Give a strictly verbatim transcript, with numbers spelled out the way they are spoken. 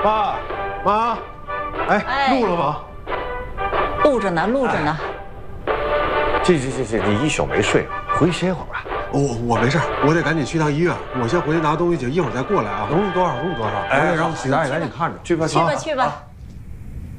妈，妈，哎，录了吗？ 录着呢，录着呢。 这这这这，你一宿没睡，回去歇会儿吧。 我我没事，我得赶紧去趟医院，我先回去拿东西去，一会儿再过来啊。 能录多少录多少。 哎，让许大爷赶紧看着。 去吧去吧去吧。